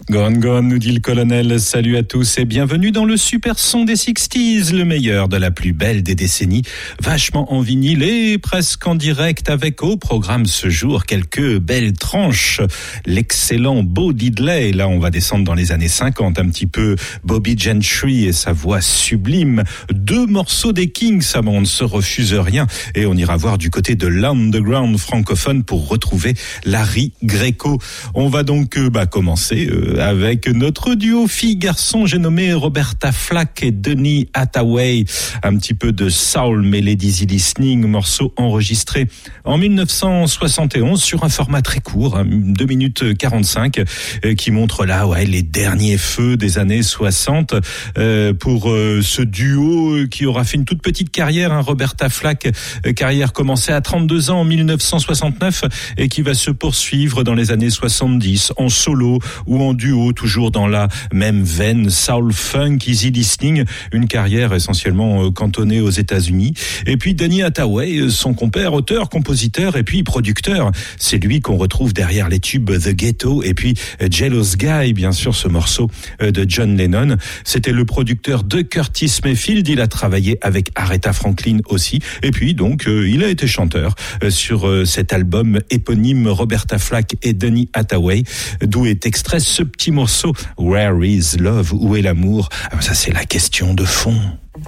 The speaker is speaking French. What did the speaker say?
Gone Gone, nous dit le colonel. Salut à tous et bienvenue dans le super son des 60s, le meilleur de la plus belle des décennies. Vachement en vinyle et presque en direct avec au programme ce jour quelques belles tranches. L'excellent Bo Diddley, là on va descendre dans les années 50, un petit peu Bobby Gentry et sa voix sublime. 2 morceaux des Kings, ça on ne se refuse rien. Et on ira voir du côté de l'underground francophone pour retrouver Larry Greco. On va donc commencer avec notre duo filles-garçons, j'ai nommé Roberta Flack et Donny Hathaway. Un petit peu de soul mêlé d'easy listening, morceau enregistré en 1971 sur un format très court, 2 minutes 45, qui montre là les derniers feux des années 60 pour ce duo qui aura fait une toute petite carrière. Roberta Flack, carrière commencée à 32 ans en 1969 et qui va se poursuivre dans les années 70 en solo ou en duo, toujours dans la même veine soul funk easy listening, une carrière essentiellement cantonnée aux États-Unis. Et puis Donny Hathaway, son compère, auteur, compositeur et puis producteur, c'est lui qu'on retrouve derrière les tubes The Ghetto et puis Jealous Guy, bien sûr ce morceau de John Lennon. C'était le producteur de Curtis Mayfield, il a travaillé avec Aretha Franklin aussi et puis donc il a été chanteur sur cet album éponyme Roberta Flack et Donny Hathaway, d'où est extrait ce petit morceau Where is Love, où est l'amour? Ça c'est la question de fond.